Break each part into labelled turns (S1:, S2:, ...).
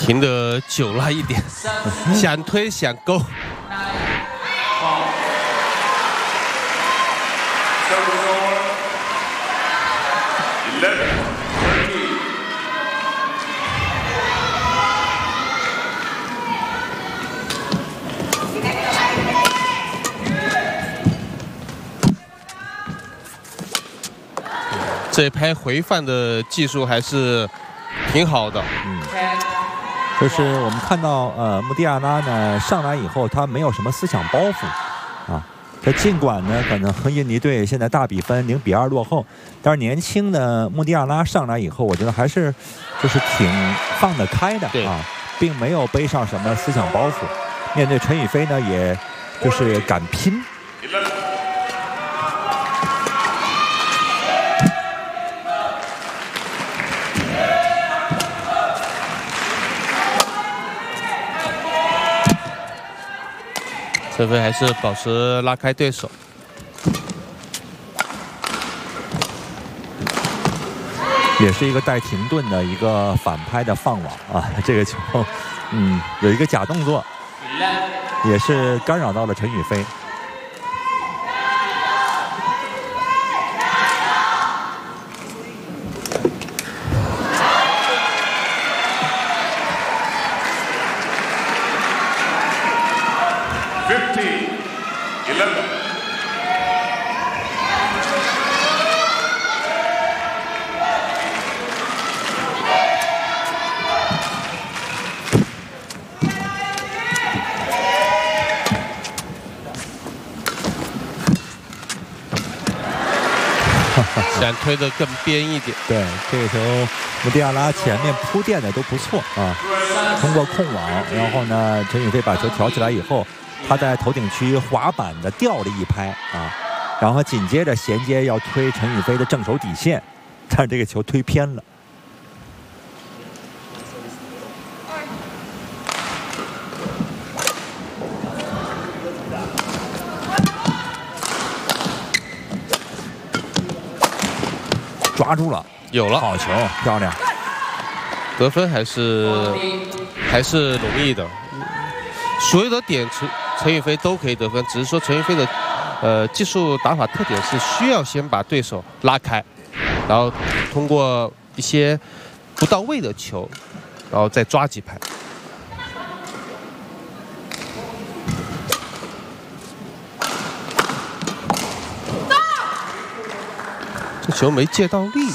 S1: 停得久了一点，想推想勾。这一拍回放的技术还是挺好的。
S2: 就是我们看到穆蒂亚拉呢上来以后，他没有什么思想包袱啊。他尽管呢可能印尼队现在大比分0-2落后，但是年轻的穆蒂亚拉上来以后，我觉得还是就是挺放得开的啊，并没有背上什么思想包袱。面对陈雨菲呢，也就是敢拼。
S1: 这回还是保持拉开对手，
S2: 也是一个带停顿的一个反拍的放网啊。这个球，有一个假动作，也是干扰到了陈雨菲。
S1: 想推得更边一点。
S2: 对，这个球穆蒂亚拉前面铺垫的都不错啊。通过控网，然后呢，陈雨菲把球挑起来以后，他在头顶区滑板的吊了一拍啊，然后紧接着衔接要推陈雨菲的正手底线，但是这个球推偏了。抓住了，
S1: 有了，
S2: 好球，漂亮，
S1: 得分还是容易的。所有的点陈雨菲都可以得分，只是说陈雨菲的技术打法特点是需要先把对手拉开，然后通过一些不到位的球，然后再抓几拍。这球没借到力。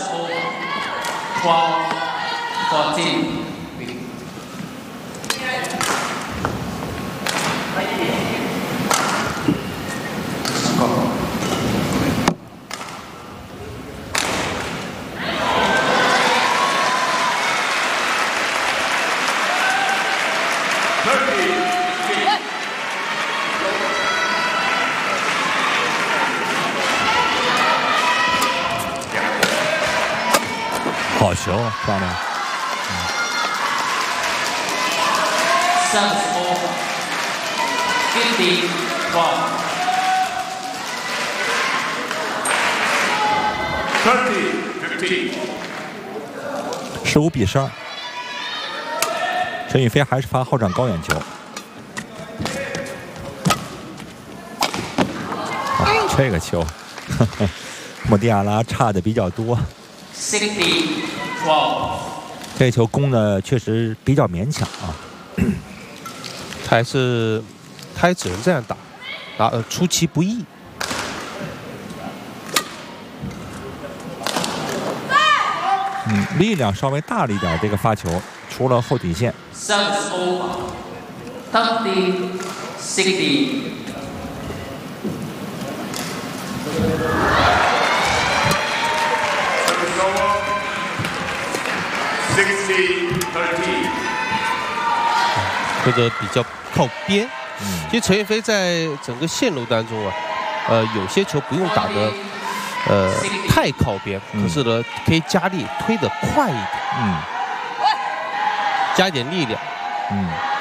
S2: 好球，漂亮。15-12，陈雨菲还是发后场高远球。这个球，穆蒂亚拉差的比较多。这球攻的确实比较勉强啊。
S1: 他还只能这样打，出其不意。
S2: 力量稍微大了一点，这个发球除了后底线。
S1: 或者比较靠边。其实陈雨菲在整个线路当中啊，有些球不用打得太靠边，可是呢可以加力推得快一点，加一点力量。